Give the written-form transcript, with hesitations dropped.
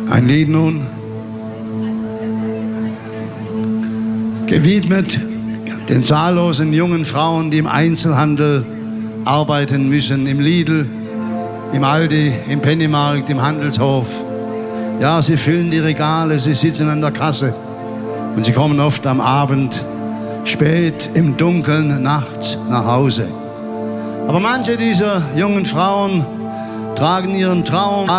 Ein Lied nun, gewidmet den zahllosen jungen Frauen, die im Einzelhandel arbeiten müssen, im Lidl, im Aldi, im Pennymarkt, im Handelshof. Ja, sie füllen die Regale, sie sitzen an der Kasse und sie kommen oft am Abend spät im Dunkeln nachts nach Hause. Aber manche dieser jungen Frauen tragen ihren Traum